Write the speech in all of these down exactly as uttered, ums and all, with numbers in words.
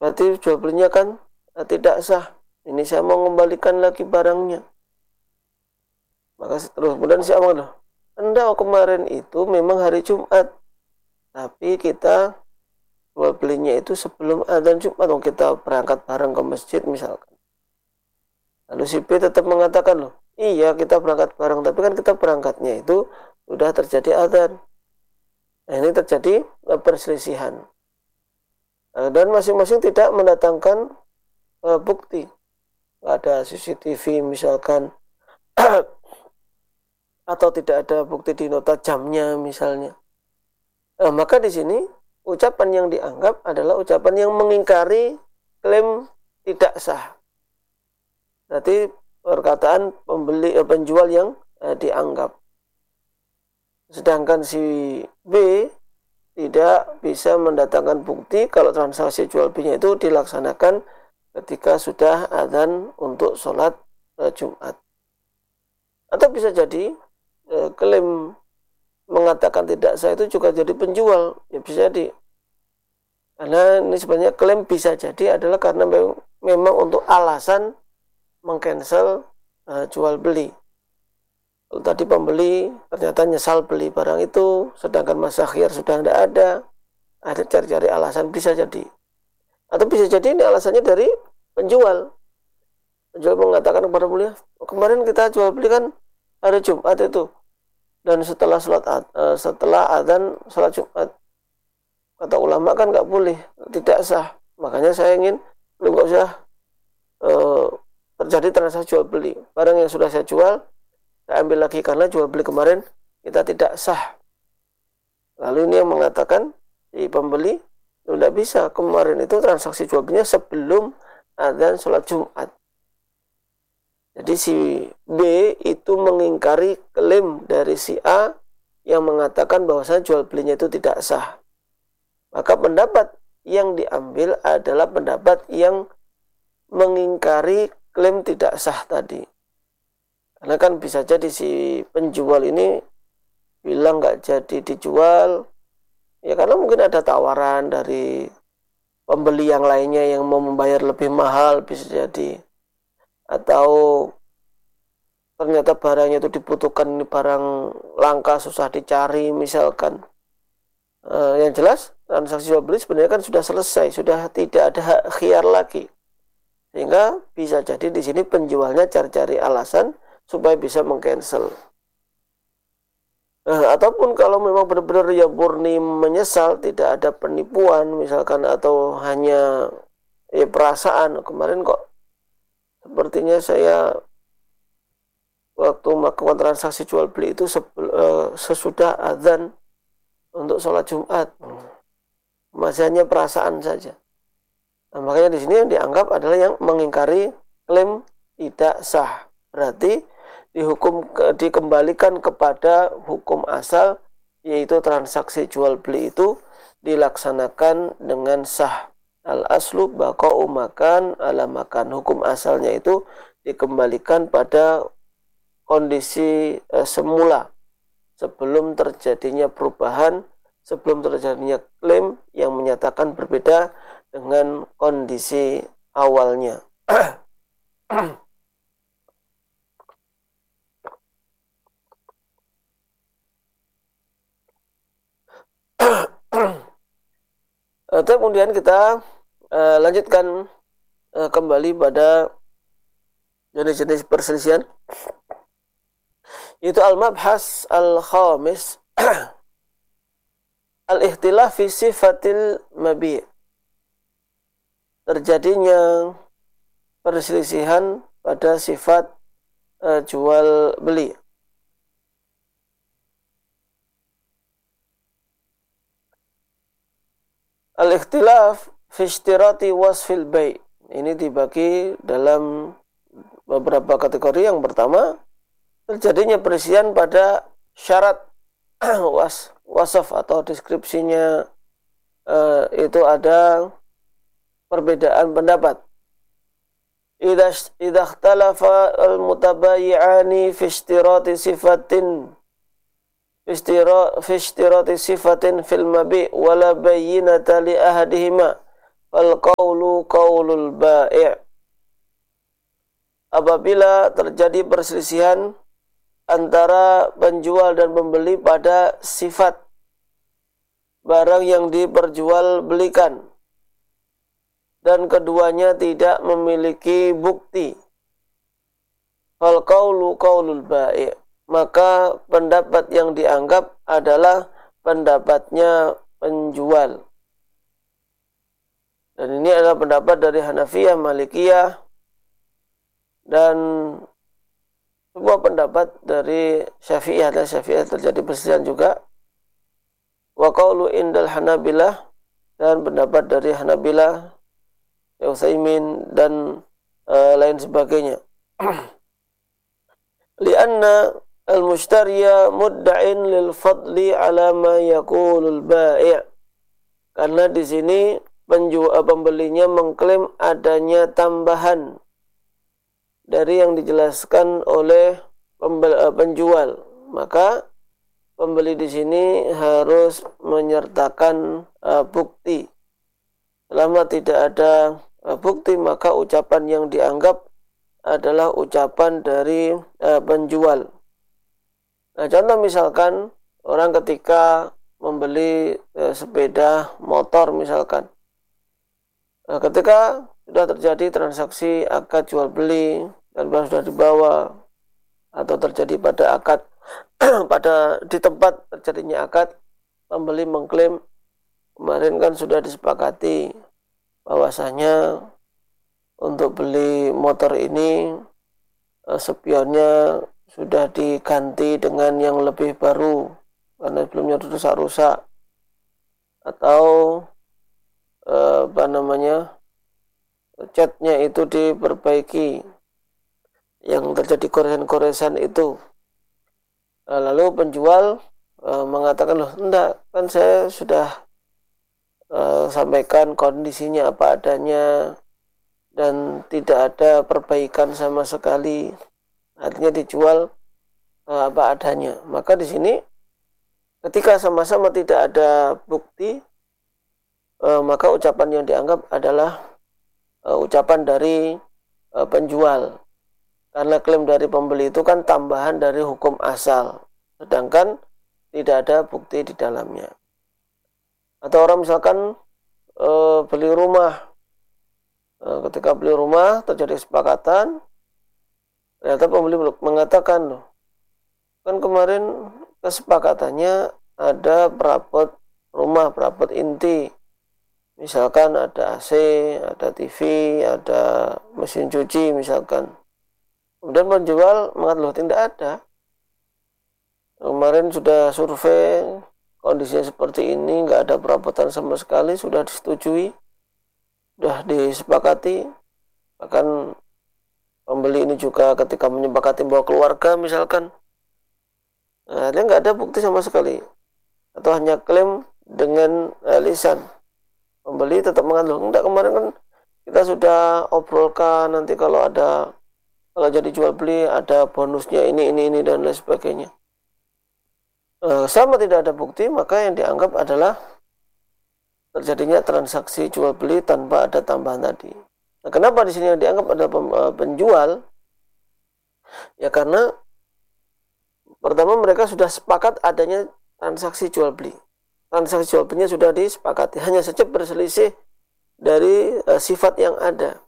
berarti jual belinya kan eh, tidak sah. Ini saya mau mengembalikan lagi barangnya. Maka terus kemudian si Amr, enggak, kemarin itu memang hari Jumat, tapi kita jual belinya itu sebelum adzan Jumat. Oh, kita berangkat bareng ke masjid misalkan. Lalu si B tetap mengatakan, loh, iya kita berangkat bareng, tapi kan kita berangkatnya itu sudah terjadi adzan. Nah, ini terjadi perselisihan. Dan masing-masing tidak mendatangkan uh, bukti. Ada C C T V misalkan, atau tidak ada bukti di nota jamnya misalnya. Nah, maka di sini ucapan yang dianggap adalah ucapan yang mengingkari klaim tidak sah. Berarti perkataan pembeli eh, penjual yang eh, dianggap. Sedangkan si B tidak bisa mendatangkan bukti kalau transaksi jual belinya itu dilaksanakan ketika sudah adzan untuk sholat eh, Jumat. Atau bisa jadi eh, klaim mengatakan tidak sah itu juga jadi penjual, ya bisa jadi. Karena ini sebenarnya klaim bisa jadi adalah karena memang, memang untuk alasan mengcancel uh, jual beli. Kalau tadi pembeli ternyata nyesal beli barang itu, sedangkan masa akhir sudah tidak ada, ada cari-cari alasan, bisa jadi. Atau bisa jadi ini alasannya dari penjual. Penjual mengatakan kepada pembeli, oh, kemarin kita jual beli kan hari Jumat itu, dan setelah sholat uh, setelah adzan sholat Jumat, kata ulama kan nggak boleh, tidak sah. Makanya saya ingin belum nggak usah uh, terjadi transaksi jual beli. Barang yang sudah saya jual, saya ambil lagi karena jual beli kemarin kita tidak sah. Lalu ini yang mengatakan si pembeli, tidak bisa, kemarin itu transaksi jual belinya sebelum adzan sholat Jumat. Jadi si B itu mengingkari klaim dari si A yang mengatakan bahwasanya jual belinya itu tidak sah. Maka pendapat yang diambil adalah pendapat yang mengingkari klaim tidak sah tadi. Karena kan bisa jadi si penjual ini bilang nggak jadi dijual, ya karena mungkin ada tawaran dari pembeli yang lainnya yang mau membayar lebih mahal, bisa jadi. Atau ternyata barangnya itu dibutuhkan, ini barang langka susah dicari misalkan. Uh, yang jelas transaksi jual beli sebenarnya kan sudah selesai, sudah tidak ada hak khiar lagi. Sehingga bisa jadi di sini penjualnya cari-cari alasan supaya bisa mengcancel. Uh, ataupun kalau memang benar-benar ya murni menyesal, tidak ada penipuan misalkan, atau hanya ya perasaan, kemarin kok sepertinya saya waktu melakukan transaksi jual beli itu uh, sesudah adzan untuk sholat Jumat, masih hanya perasaan saja. Nah, makanya di sini yang dianggap adalah yang mengingkari klaim tidak sah. Berarti dihukum dikembalikan kepada hukum asal, yaitu transaksi jual beli itu dilaksanakan dengan sah. Al aslu baqa'u makan ala makan. Hukum asalnya itu dikembalikan pada kondisi eh, semula, sebelum terjadinya perubahan, sebelum terjadinya klaim yang menyatakan berbeda dengan kondisi awalnya. Kemudian kita uh, lanjutkan uh, kembali pada jenis-jenis perselisihan. Itu al-mabhas al-khamis al-ikhtilaf fi sifatil mabi'. Terjadinya perselisihan pada sifat uh, jual beli. Al-ikhtilaf fi ishtirati wasfil bai'. Ini dibagi dalam beberapa kategori. Yang pertama, terjadinya perselisihan pada syarat was wasaf atau deskripsinya, uh, itu ada perbedaan pendapat. Idza idza ikhtalafa al-mutabayyi'ani fi ishtirati sifatin fi ishtirati sifatin fil mabi' wala bayyinata li ahadihima fal qawlu qawlul bai'. Apabila terjadi perselisihan antara penjual dan pembeli pada sifat barang yang diperjualbelikan dan keduanya tidak memiliki bukti, fal qawlu qawlul bai', maka pendapat yang dianggap adalah pendapatnya penjual. Dan ini adalah pendapat dari Hanafiyah, Malikiyah, dan sebuah pendapat dari Syafi'iyah. Dan Syafi'iyah terjadi perselisihan juga. Wa qawlu indal Hanabilah, dan pendapat dari Hanabilah, Utsaimin, dan uh, lain sebagainya. Lianna al-mushtariya mudda'in lil fadli ala ma yaqulul bai'. Karena di sini penjual pembelinya mengklaim adanya tambahan dari yang dijelaskan oleh penjual, maka pembeli di sini harus menyertakan uh, bukti. Selama tidak ada uh, bukti, maka ucapan yang dianggap adalah ucapan dari uh, penjual. Nah, contoh misalkan orang ketika membeli uh, sepeda motor misalkan, uh, ketika sudah terjadi transaksi akad jual beli dan barang sudah dibawa, atau terjadi pada akad pada di tempat terjadinya akad, pembeli mengklaim kemarin kan sudah disepakati bahwasanya untuk beli motor ini spionnya sudah diganti dengan yang lebih baru karena sebelumnya rusak-rusak, atau eh, apa namanya catnya itu diperbaiki, yang terjadi koresan-koresan itu. Lalu penjual e, mengatakan, loh enggak, kan saya sudah e, sampaikan kondisinya apa adanya dan tidak ada perbaikan sama sekali, artinya dijual e, apa adanya. Maka di sini ketika sama-sama tidak ada bukti, e, maka ucapan yang dianggap adalah e, ucapan dari e, penjual. Karena klaim dari pembeli itu kan tambahan dari hukum asal, sedangkan tidak ada bukti di dalamnya. Atau orang misalkan e, beli rumah, e, ketika beli rumah terjadi kesepakatan, ternyata pembeli mengatakan, loh, kan kemarin kesepakatannya ada perabot rumah, perabot inti, misalkan ada A C, ada T V, ada mesin cuci misalkan. Kemudian penjual mengatakan, loh tidak ada, kemarin sudah survei kondisinya seperti ini, nggak ada perabotan sama sekali, sudah disetujui, sudah disepakati. Bahkan pembeli ini juga ketika menyepakati bawa keluarga misalkan, nah, dia nggak ada bukti sama sekali, atau hanya klaim dengan eh, lisan. Pembeli tetap mengatakan, loh enggak, kemarin kan kita sudah obrolkan, nanti kalau ada kalau jadi jual beli ada bonusnya ini, ini, ini, dan lain sebagainya. E, sama tidak ada bukti, maka yang dianggap adalah terjadinya transaksi jual beli tanpa ada tambahan tadi. Nah, kenapa di sini yang dianggap adalah penjual? Ya karena pertama mereka sudah sepakat adanya transaksi jual beli. Transaksi jual belinya sudah disepakati, hanya saja berselisih dari e, sifat yang ada.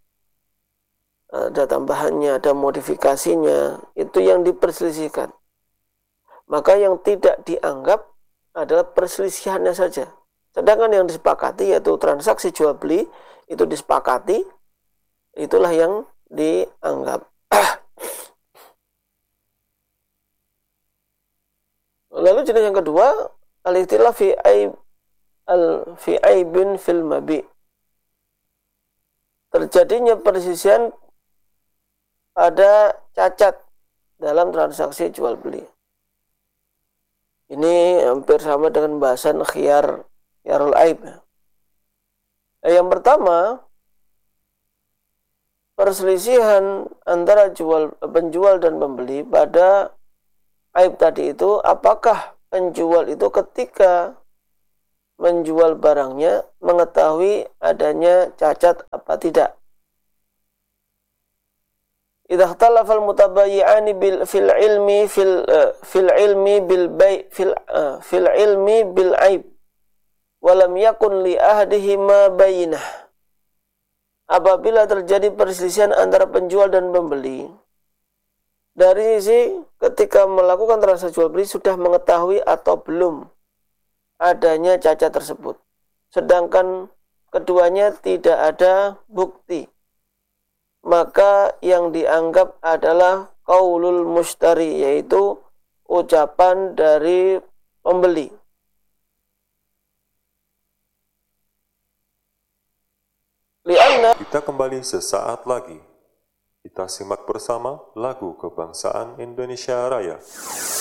Ada tambahannya, ada modifikasinya, itu yang diperselisihkan. Maka yang tidak dianggap adalah perselisihannya saja. Sedangkan yang disepakati, yaitu transaksi jual beli, itu disepakati, itulah yang dianggap. Lalu jenis yang kedua, al-ikhtilaf fi aib al fi aibin fil mabi. Terjadinya perselisihan ada cacat dalam transaksi jual beli. Ini hampir sama dengan bahasan khiyar khiyarul aib. Yang pertama, perselisihan antara jual penjual dan pembeli pada aib tadi itu, apakah penjual itu ketika menjual barangnya mengetahui adanya cacat apa tidak. Idza ikhtalafa al-mutabayyi'ani bil fil ilmi fil uh, fil ilmi bil bai' fil uh, fil ilmi bil aib wa lam yakun li ahadihima bayyinah. Apabila terjadi perselisihan antara penjual dan pembeli, dari sisi ketika melakukan transaksi jual beli sudah mengetahui atau belum adanya cacat tersebut, sedangkan keduanya tidak ada bukti, maka yang dianggap adalah qaulul mushtari, yaitu ucapan dari pembeli. Lianna, kita kembali sesaat lagi. Kita simak bersama lagu kebangsaan Indonesia Raya.